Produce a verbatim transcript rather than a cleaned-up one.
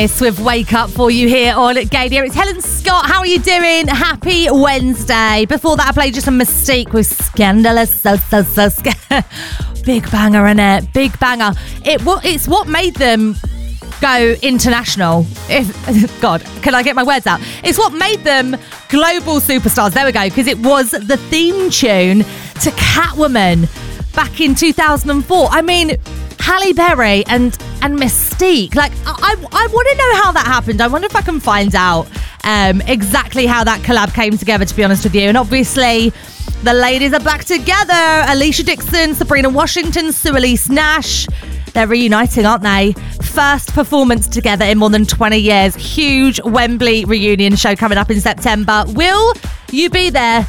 With Wake Up for you here on Gadio. It's Helen Scott. How are you doing? Happy Wednesday. Before that, I played just a Mystique with Scandalous. So, so, so, sc- Big banger, innit? Big banger. It It's what made them go international. If God, can I get my words out? It's what made them global superstars. There we go. Because it was the theme tune to Catwoman back in two thousand four. I mean, Halle Berry and and Mystique. Like, I, I, I want to know how that happened. I wonder if I can find out um, exactly how that collab came together, to be honest with you. And obviously, the ladies are back together. Alicia Dixon, Sabrina Washington, Sue Elise Nash. They're reuniting, aren't they? First performance together in more than twenty years. Huge Wembley reunion show coming up in September. Will you be there